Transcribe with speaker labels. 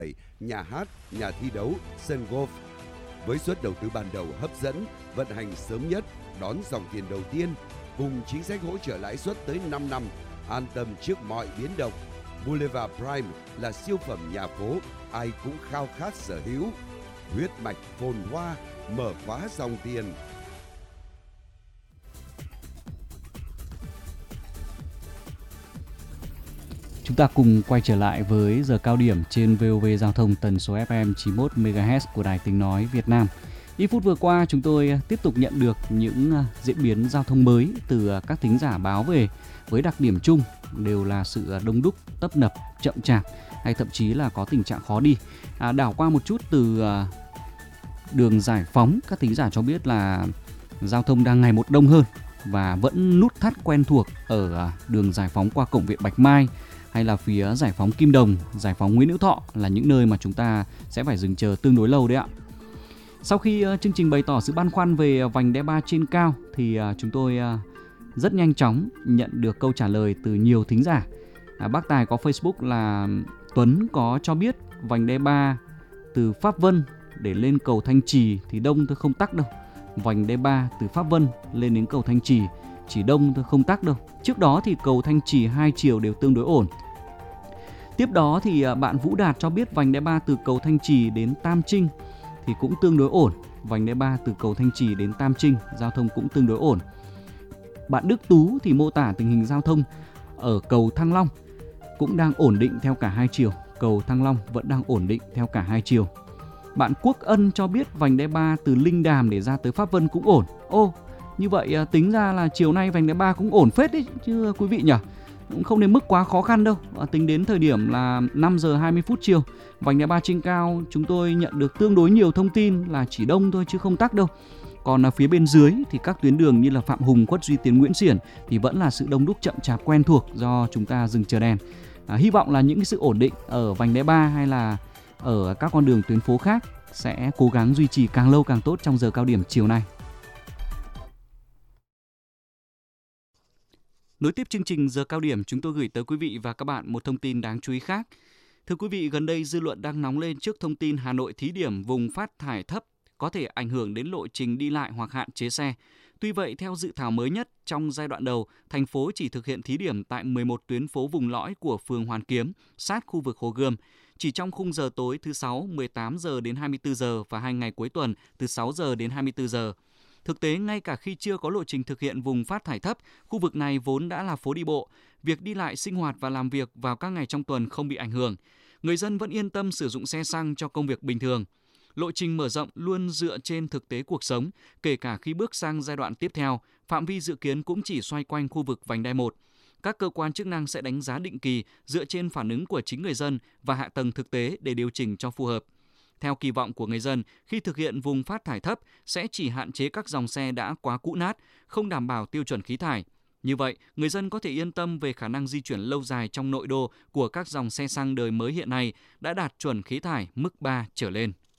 Speaker 1: nhà hát, nhà thi đấu, sân golf. Với suất đầu tư ban đầu hấp dẫn, vận hành sớm nhất, đón dòng tiền đầu tiên, cùng chính sách hỗ trợ lãi suất tới 5 năm, an tâm trước mọi biến động. Boulevard Prime là siêu phẩm nhà phố, ai cũng khao khát sở hữu. Huyết mạch phồn hoa, mở khóa dòng tiền.
Speaker 2: Chúng ta cùng quay trở lại với giờ cao điểm trên VOV Giao thông tần số FM 91 MHz của Đài Tiếng nói Việt Nam. Ít phút vừa qua chúng tôi tiếp tục nhận được những diễn biến giao thông mới từ các thính giả báo về, với đặc điểm chung đều là sự đông đúc, tấp nập, chậm chạp hay thậm chí là có tình trạng khó đi. Đảo qua một chút từ đường Giải Phóng, các thính giả cho biết là giao thông đang ngày một đông hơn và vẫn nút thắt quen thuộc ở đường Giải Phóng qua cổng Viện Bạch Mai hay là phía Giải Phóng Kim Đồng, Giải Phóng Nguyễn Hữu Thọ là những nơi mà chúng ta sẽ phải dừng chờ tương đối lâu đấy ạ. Sau khi chương trình bày tỏ sự băn khoăn về vành đai 3 trên cao thì chúng tôi rất nhanh chóng nhận được câu trả lời từ nhiều thính giả. Bác Tài có Facebook là Tuấn có cho biết vành đai 3 từ Pháp Vân để lên cầu Thanh Trì thì đông thôi, không tắc đâu. Vành đai 3 từ Pháp Vân lên đến cầu Thanh Trì chỉ đông thôi, không tắc đâu. Trước đó thì cầu Thanh Trì hai chiều đều tương đối ổn. Tiếp đó thì bạn Vũ Đạt cho biết vành đai 3 từ cầu Thanh Trì đến Tam Trinh thì cũng tương đối ổn. Vành đai 3 từ cầu Thanh Trì đến Tam Trinh giao thông cũng tương đối ổn. Bạn Đức Tú thì mô tả tình hình giao thông ở cầu Thăng Long cũng đang ổn định theo cả hai chiều. Cầu Thăng Long vẫn đang ổn định theo cả hai chiều. Bạn Quốc Ân cho biết vành đai 3 từ Linh Đàm để ra tới Pháp Vân cũng ổn. Như vậy tính ra là chiều nay vành đai 3 cũng ổn phết đấy chứ quý vị nhỉ. Cũng không đến mức quá khó khăn đâu. Tính đến thời điểm là 5 giờ 20 phút chiều, vành đai 3 trên cao chúng tôi nhận được tương đối nhiều thông tin là chỉ đông thôi chứ không tắc đâu. Còn phía bên dưới thì các tuyến đường như là Phạm Hùng, Khuất Duy Tiến, Nguyễn Xiển thì vẫn là sự đông đúc chậm chạp quen thuộc do chúng ta dừng chờ đèn. Hy vọng là những cái sự ổn định ở vành đai 3 hay là ở các con đường tuyến phố khác sẽ cố gắng duy trì càng lâu càng tốt trong giờ cao điểm chiều nay. Nối tiếp chương trình giờ cao điểm, chúng tôi gửi tới quý vị và các bạn một thông tin đáng chú ý khác. Thưa quý vị, gần đây dư luận đang nóng lên trước thông tin Hà Nội thí điểm vùng phát thải thấp có thể ảnh hưởng đến lộ trình đi lại hoặc hạn chế xe. Tuy vậy, theo dự thảo mới nhất, trong giai đoạn đầu, thành phố chỉ thực hiện thí điểm tại 11 tuyến phố vùng lõi của phường Hoàn Kiếm, sát khu vực Hồ Gươm, chỉ trong khung giờ tối thứ 6 18 giờ đến 24 giờ và 2 ngày cuối tuần từ 6 giờ đến 24 giờ. Thực tế, ngay cả khi chưa có lộ trình thực hiện vùng phát thải thấp, khu vực này vốn đã là phố đi bộ. Việc đi lại, sinh hoạt và làm việc vào các ngày trong tuần không bị ảnh hưởng. Người dân vẫn yên tâm sử dụng xe xăng cho công việc bình thường. Lộ trình mở rộng luôn dựa trên thực tế cuộc sống, kể cả khi bước sang giai đoạn tiếp theo, phạm vi dự kiến cũng chỉ xoay quanh khu vực vành đai 1. Các cơ quan chức năng sẽ đánh giá định kỳ dựa trên phản ứng của chính người dân và hạ tầng thực tế để điều chỉnh cho phù hợp. Theo kỳ vọng của người dân, khi thực hiện vùng phát thải thấp sẽ chỉ hạn chế các dòng xe đã quá cũ nát, không đảm bảo tiêu chuẩn khí thải. Như vậy, người dân có thể yên tâm về khả năng di chuyển lâu dài trong nội đô của các dòng xe xăng đời mới hiện nay đã đạt chuẩn khí thải mức 3 trở lên.